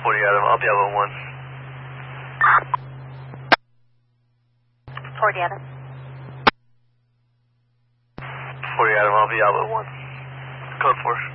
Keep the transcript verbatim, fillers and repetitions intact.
forty Adam, I'll be out at one. forty Adam. forty Adam, I'll be out at one. Code four.